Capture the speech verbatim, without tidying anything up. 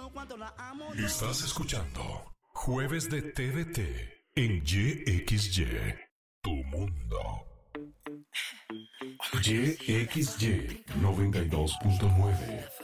Estás escuchando Jueves de T V T en Y X Y, tu mundo. Y X Y noventa y dos punto nueve.